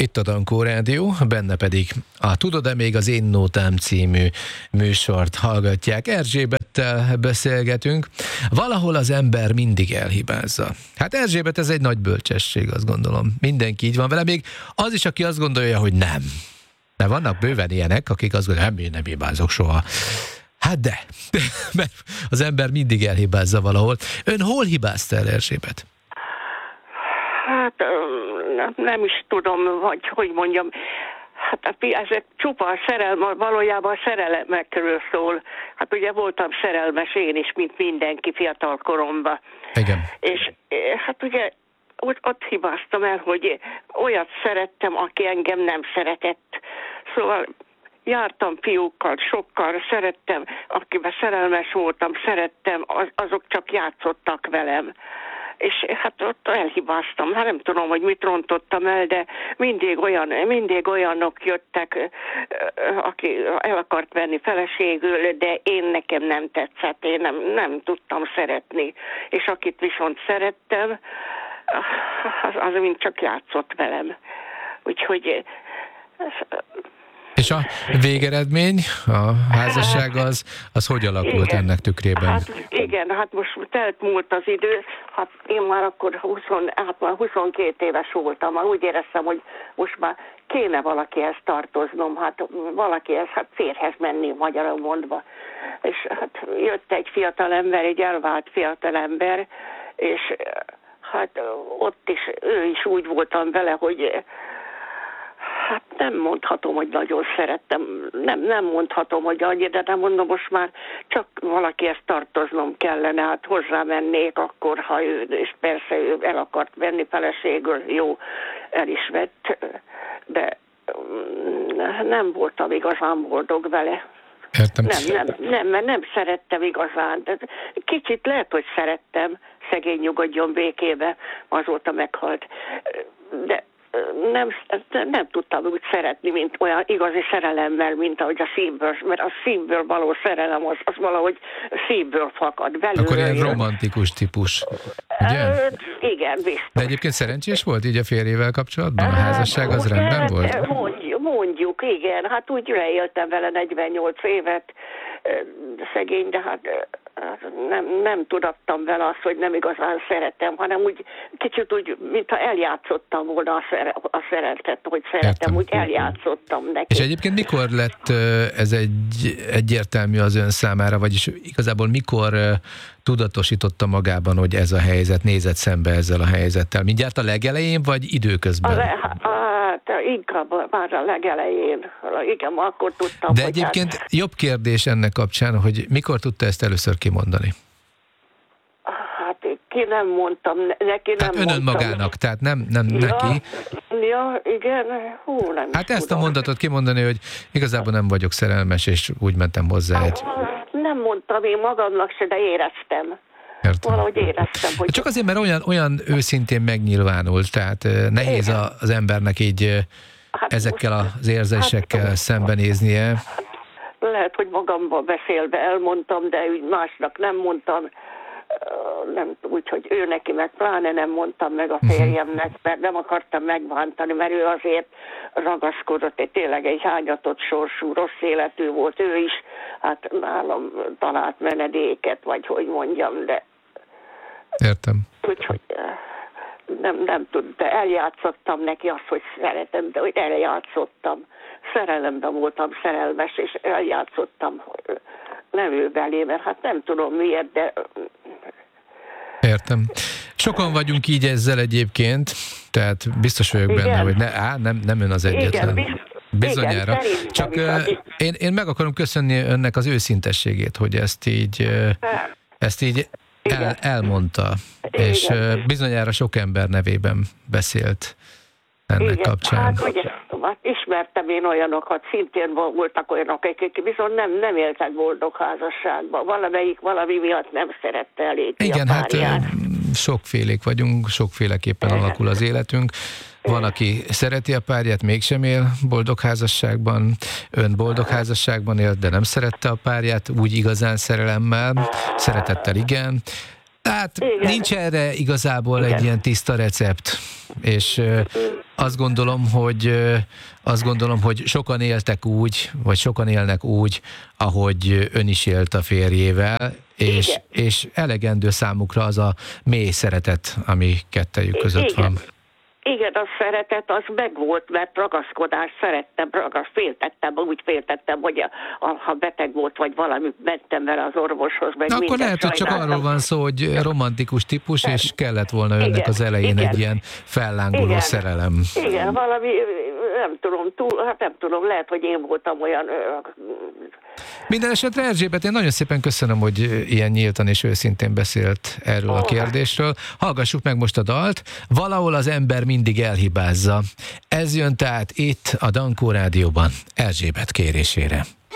Itt a Dankó Rádió, benne pedig a Tudod-e még az Én Nótám című műsort hallgatják. Erzsébettel beszélgetünk. Valahol az ember mindig elhibázza. Hát Erzsébet, ez egy nagy bölcsesség, azt gondolom. Mindenki így van vele, még az is, aki azt gondolja, hogy nem. De vannak bőven ilyenek, akik azt gondolják, hogy nem hibázok soha. Hát de, mert az ember mindig elhibázza valahol. Ön hol hibázta el, Erzsébet? Hát nem is tudom, hogy mondjam. Hát ez csupa szerelem, valójában a szerelmekről szól. Hát ugye voltam szerelmes én is, mint mindenki fiatal koromban. Igen. És hát ugye ott hibáztam el, hogy olyat szerettem, aki engem nem szeretett. Szóval jártam fiúkkal, sokkal, szerettem, akiben szerelmes voltam, szerettem, azok csak játszottak velem. És hát ott elhibáztam. Hát nem tudom, hogy mit rontottam el, de mindig olyanok jöttek, aki el akart venni feleségül, de nekem nem tetszett, én nem tudtam szeretni. És akit viszont szerettem, az mind csak játszott velem. Úgyhogy... És a végeredmény, a házasság az hogy alakult igen, ennek tükrében? Hát igen, hát most telt múlt az idő, hát én már akkor 22 éves voltam, már úgy éreztem, hogy most már kéne valakihez tartoznom, hát valakihez, hát férhez menni, magyarul mondva. És hát jött egy fiatalember, egy elvált fiatalember, és hát ott is, ő is úgy voltam vele, hogy hát nem mondhatom, hogy nagyon szerettem, nem mondhatom, hogy annyi, de nem mondom, most már csak valakihez tartoznom kellene, hát hozzá mennék akkor, ha ő, és persze ő el akart venni feleségül, jó, el is vett, de nem voltam igazán boldog vele. Értem. Mert nem szerettem igazán. De kicsit lehet, hogy szerettem, szegény nyugodjon békébe, azóta meghalt, de nem tudtam úgy szeretni, mint olyan igazi szerelemmel, mint ahogy a szívből, mert a szívből való szerelem az valahogy szívből fakad. Belülről akkor ilyen romantikus típus, ugye? Igen, biztos. De egyébként szerencsés volt így a férjével kapcsolatban? A házasság az rendben volt? Mondjuk, igen. Hát úgy leéltem vele 48 évet, szegény, de hát nem tudattam vele azt, hogy nem igazán szeretem, hanem úgy kicsit úgy, mintha eljátszottam volna a szeretet, hogy szeretem, értem, úgy eljátszottam neki. És egyébként mikor lett ez egyértelmű az ön számára, vagyis igazából mikor tudatosította magában, hogy ez a helyzet, nézett szembe ezzel a helyzettel? Mindjárt a legelején, vagy időközben? Inkább már a legelején. Igen, akkor tudtam. De egyébként jobb kérdés ennek kapcsán, hogy mikor tudta ezt először kimondani? Hát ki nem mondtam, neki nem mondtam. Önön magának, tehát nem neki. Ja, igen, nem hát ezt tudom. A mondatot kimondani, hogy igazából nem vagyok szerelmes, és úgy mentem hozzá egy... Nem mondtam én magamnak se, de éreztem. Értem. Valahogy éreztem, hogy... Csak azért, mert olyan őszintén megnyilvánult, tehát nehéz az embernek így ezekkel az érzésekkel szembenéznie. Lehet, hogy magamban beszélve elmondtam, de másnak nem mondtam, úgyhogy ő neki meg pláne nem mondtam meg a férjemnek, mert nem akartam megbántani, mert ő azért ragaszkodott, tényleg egy hányatott sorsú, rossz életű volt ő is, hát nálam talált menedéket, vagy hogy mondjam, de... Értem. Úgyhogy nem tudom, de eljátszottam neki azt, hogy szeretem, de hogy eljátszottam. Szerelemben voltam szerelmes, és eljátszottam, nem ő belé, mert hát nem tudom miért, de... Értem. Sokan vagyunk így ezzel egyébként, tehát biztos vagyok benne, hogy nem ön az egyetlen. Igen, bizonyára. Igen, csak én meg akarom köszönni önnek az őszintességét, hogy ezt így elmondta, igen. És bizonyára sok ember nevében beszélt ennek igen, kapcsán. Hát ugye, ismertem én olyanokat, szintén voltak olyanok, akik viszont nem éltek boldog házasságban. Valami miatt nem szerette elég igen, a párját. Hát sokfélék vagyunk, sokféleképpen alakul az életünk. Van, aki szereti a párját, mégsem él boldog házasságban, ön boldog házasságban élt, de nem szerette a párját, úgy igazán szerelemmel, szeretettel igen. Tehát nincs erre igazából egy ilyen tiszta recept, és azt gondolom, hogy sokan éltek úgy, vagy sokan élnek úgy, ahogy ön is élt a férjével, és elegendő számukra az a mély szeretet, ami kettejük között van. Igen, a szeretet az megvolt, mert ragaszkodást szerettem, úgy féltettem, hogy ha beteg volt, vagy valami, mentem vele az orvoshoz. Meg akkor lehet, hogy csak arról van szó, hogy romantikus típus, és kellett volna önnek az elején egy ilyen fellángoló szerelem. Igen, valami, nem tudom, lehet, hogy én voltam olyan... Minden esetre, Erzsébet, én nagyon szépen köszönöm, hogy ilyen nyíltan és őszintén beszélt erről a kérdésről. Hallgassuk meg most a dalt. Valahol az ember mindig elhibázza. Ez jön tehát itt a Dankó Rádióban Erzsébet kérésére.